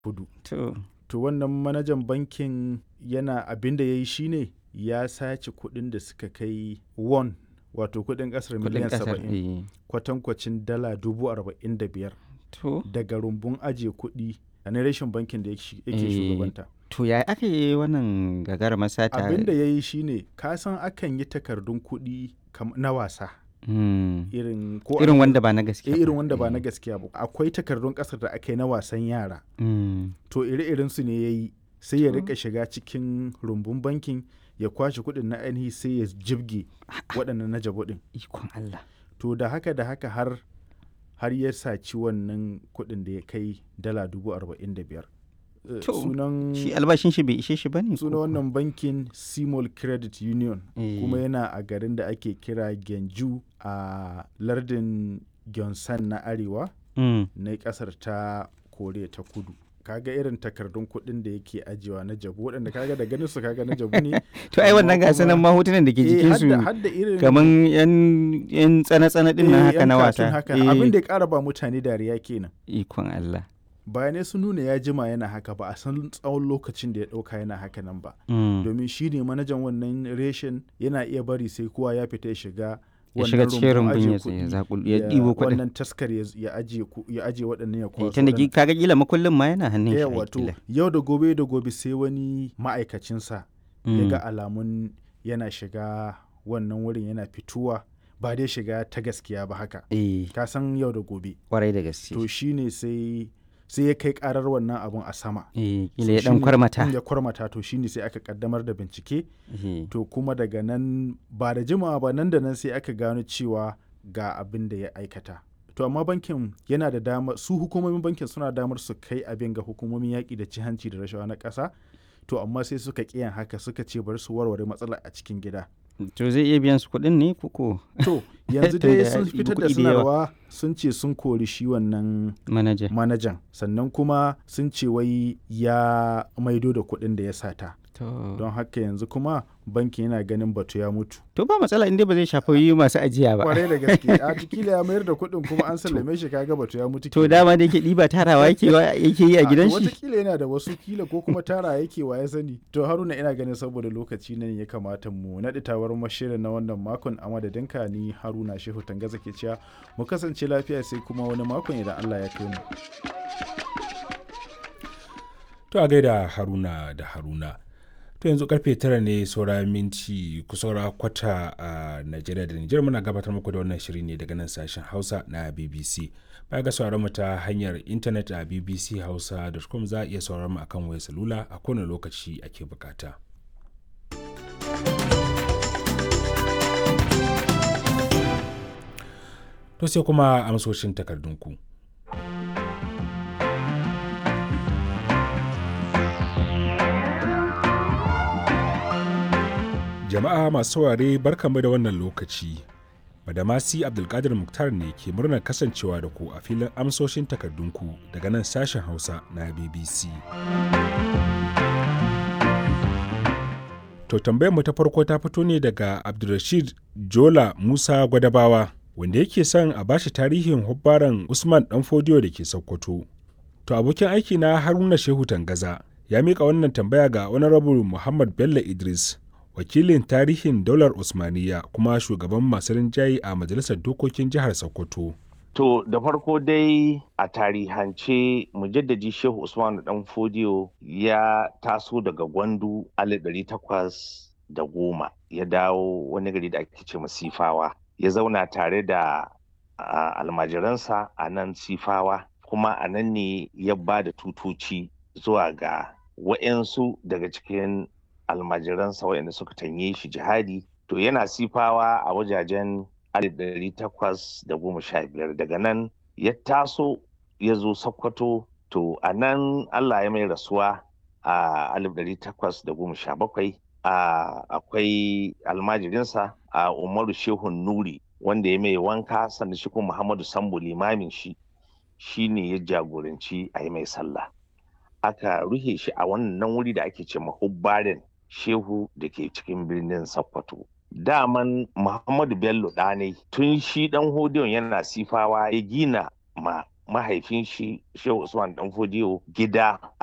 kudu. To. To wannan manajan bankin yana abin da ya yi shine ya sace kuɗin da suka kai won wato kuɗin ƙasar miliyan 70 kwatankwacin dala 45,000 daga rumbun ajiye kuɗi a na rashin bankin da yake shugabanta. To ya aka yi wannan gagarumar sata? Abin da ya yi shine kasan akan yi takardun kuɗi na wasa. Irin wanda ba na gaskiya irin wanda ba na gaskiya ba. Akwai takardun ƙasar da aka yi na wasan yara. To ire-iren su ne ya yi sai ya rika shiga cikin rumbun bankin ya kwashe kuɗin na ainihi sai ya jibge waɗannan na jabo ɗin. Ikon Allah. To da haka har ya saci wannan kuɗin da ya kai dala 45,000. Shi albashin shi bai ishe shi bane? Sunan wannan bankin Simol Credit Union kuma yana a garin da ake kira Genju a lardin Gyeonsan na arewa na kasar ta Koriya ta kudu. Kaga irin takardun kuɗin da yake ajiyewa na jabu waɗanda kaga da ganin su kaga na jabu ne. To ai wannan gasu nan mahotunan da ke jikin su kaman yan tsana-tsana din nan haka na wasa. Abin da ya ƙara ba mutane dariya kenan. Ikon Allah. Bayanai sun nuna ya jima yana haka ba a san tsawon lokacin da ya ɗauka yana haka nan ba. Domin shi ne manajan wannan reshen yana iya bari sai kowa ya fita ya shiga cikin rumbun ya ɗibo kuɗin. Wannan taskar ya ajiye waɗannan ya kwaso. Tunda kaga kila makullin ma yana hannun shi. Wato yau da gobe sai wani ma'aikacinsa ya ga alamun yana shiga wannan wurin yana fituwa ba dai shiga ta gaskiya ba haka. Ka san yau da gobe. Kwarai da gaske. To shine sai ya kai karar wannan abun a sama. Kila ya dan kwarmata. Ya kwarmata to shine sai aka kaddamar da bincike. To kuma daga nan ba da jimawa ba nan da nan sai aka gano cewa ga abin da ya aikata. To amma bankin yana da dama su hukumomin bankin suna damar su kai abin ga hukumomin yaƙi da cin hanci da rashawa na ƙasa. To amma sai suka ƙiyan haka suka ce bari su warware matsalar a cikin gida. To zai iya biyan su kuɗin ne koko? To yanzu dai sun fitar da sanarwa sun ce sun kori shi wannan manajan sannan kuma sun ce wai ya maido da kuɗin da ya sata. Don haka yanzu kuma bankin yana ganin batu ya mutu. To ba matsala inda ba zai shafi masu ajiya ba. Kwarai da gaske a kila ya mayar da kuɗin kuma an sallame shi kaga batu ya mutu. To dama da yake ɗiba tarawa yake yi a gidan shi. Watakila yana da wasu kila ko kuma tara yake wa ya sani. To Haruna ina ganin saboda lokaci nan ya kamata mu naɗi tawar mashirin na wannan makon a madadinka ni Haruna Shehu Tangaza ke cewa mu kasance lafiya sai kuma wani makon idan Allah ya kai mu. To a gaida Haruna da Haruna. To yanzu karfe 9 ne saura minti kusaura kwata a Najeriya da Nijar muna gabatar muku da wannan shiri ne daga nan sashen Hausa na BBC. Baya ga sauraron mu ta hanyar intanet a bbchausa.com za a iya sauraron mu akan wayar salula a kowane lokaci ake bukata. To sai kuma amsoshin takardunku. Jama'a masu saurare barkanmu da wannan lokaci. Badamasi Abdulkadir Muktar ne ke murnar kasancewa da ku a filin amsoshin takardunku daga nan sashen Hausa na BBC. To tambayar mu ta farko ta fito ne daga Abdulrashid Jola Musa Gwadabawa wanda yake son a bashi tarihin hubbaran Usman Danfodiyo da ke Sokoto. To abokin aiki na Haruna Shehu Tangaza ya mika wannan tambaya ga Honorable Muhammad Bello Idris, wakilin tarihin daular Usmaniya kuma shugaban masu rinjaye a Majalisar Dokokin Jihar Sokoto. To da farko dai a tarihance mujaddadi Shehu Usman Danfodiyo ya taso daga Gwandu 1810 ya dawo wani gari da ake ce Sifawa. Ya zauna tare da almajiransa a nan Sifawa kuma a nan ne ya ba da tutoci zuwa ga wa'yansu daga cikin almajiransa waɗanda suka tanye shi jihadi. To yana Sifawa a wajajen 1815 daga nan ya taso ya zo Sokoto. To a nan Allah ya mai rasuwa a 1817. Akwai almajirinsa a Umaru Shehun Nuri wanda ya mai wanka sannan shi kuma Muhammadu Sambo limamin shi ne ya jagoranci a yi mai sallah. Aka ruhe shi a wannan wuri da ake ce mahubbarin Shehu da ke cikin birnin Sokoto. Daman Muhammadu Bello ɗanai tun shi ɗan hodiyon yana Sifawa ya gina ma mahaifin shi Shehu Usman Danfodiyo gida